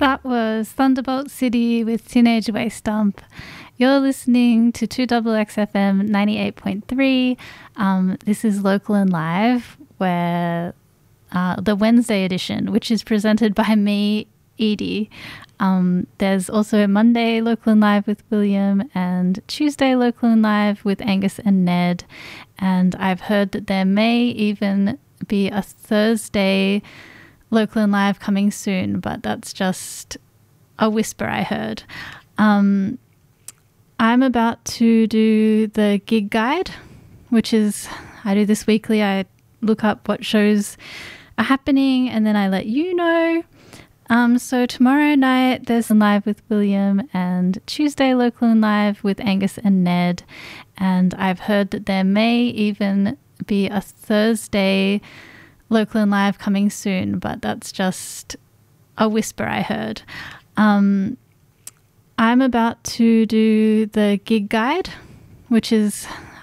That was Thunderbolt City with Teenage Waste Dump. You're listening to 2XXFM 98.3. This is Local and Live, where the Wednesday edition, which is presented by me, Edie. There's also a Monday Local and Live with William and Tuesday Local and Live with Angus and Ned. And I've heard that there may even be a Thursday Local and Live coming soon, but that's just a whisper I heard. I'm about to do the gig guide, which is, I do this weekly. I look up what shows are happening and then I let you know. So tomorrow night there's a live with William and Tuesday Local and Live with Angus and Ned. And I've heard that there may even be a Thursday Local and Live coming soon, but that's just a whisper I heard. I'm about to do the gig guide, which is,